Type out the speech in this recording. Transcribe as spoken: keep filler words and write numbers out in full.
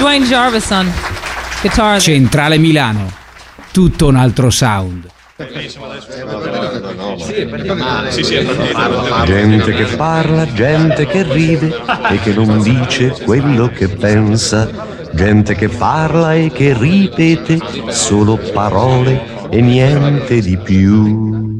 Dwayne Jarvis on guitar. Centrale Milano, tutto un altro sound. Gente che parla, gente che ride e che non dice quello che pensa, gente che parla e che ripete solo parole e niente di più.